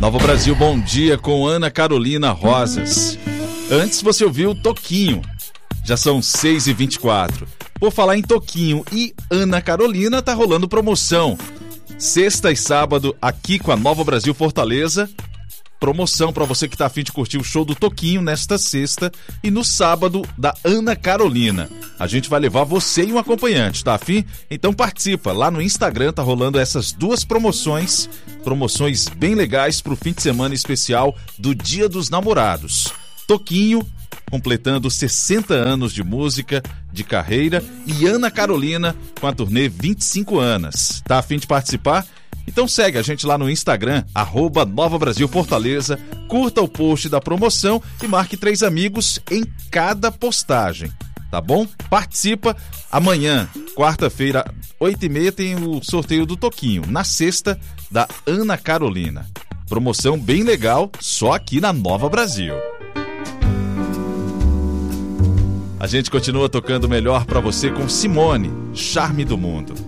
Nova Brasil, bom dia com Ana Carolina Rosas. Antes você ouviu Toquinho. Já são 6h24. Por falar em Toquinho e Ana Carolina, tá rolando promoção. Sexta e sábado aqui com a Nova Brasil Fortaleza. Promoção para você que tá a fim de curtir o show do Toquinho nesta sexta e no sábado da Ana Carolina. A gente vai levar você e um acompanhante, tá a fim? Então participa, lá no Instagram tá rolando essas duas promoções bem legais pro fim de semana especial do Dia dos Namorados. Toquinho, completando 60 anos de música, de carreira, e Ana Carolina com a turnê 25 anos. Tá a fim de participar? Então segue a gente lá no Instagram, @Nova Brasil Fortaleza, curta o post da promoção e marque 3 amigos em cada postagem, tá bom? Participa. Amanhã, quarta-feira, 8h30, tem o sorteio do Toquinho. Na sexta, da Ana Carolina. Promoção bem legal, só aqui na Nova Brasil. A gente continua tocando melhor pra você com Simone, Charme do Mundo.